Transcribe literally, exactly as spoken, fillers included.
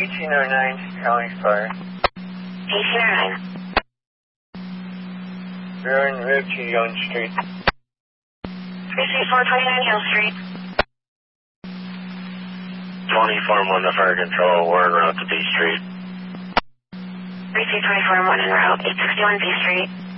eighteen oh nine, calling fire. eighteen oh nine. We're en route to Young Street. Precinct four twenty-nine Hill Street. twenty-four one to Fire Control, we're en route to B Street. Precinct twenty-four one en route, eight sixty-one B Street.